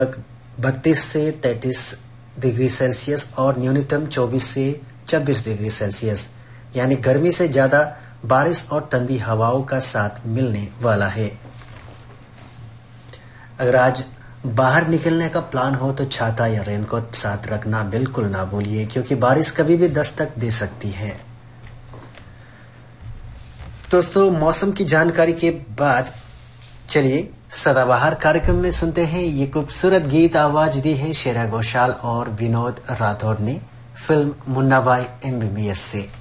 32 से 33 degree Celsius और न्यूनतम 24 से 26 डिग्री सेल्सियस, यानी गर्मी से ज्यादा बारिश और ठंडी हवाओं का साथ मिलने वाला है। अगर आज बाहर निकलने का प्लान हो तो छाता या रेनकोट साथ रखना बिल्कुल ना भूलिए, क्योंकि बारिश कभी भी दस्तक दे सकती है। दोस्तों, मौसम की जानकारी के बाद चलिए सदाबहार कार्यक्रम में सुनते हैं ये खूबसूरत गीत। आवाज दी है श्रेया घोषाल और विनोद राठौर ने, फिल्म मुन्ना भाई MBBS से।